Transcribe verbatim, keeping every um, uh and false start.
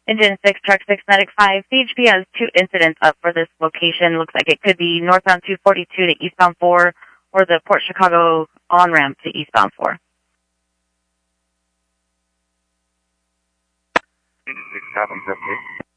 Engine six, truck six, medic five. C H P has two incidents up for this location. Looks like it could be northbound two forty-two to eastbound four, or the Port Chicago on-ramp to eastbound four. Engine six, copies, update.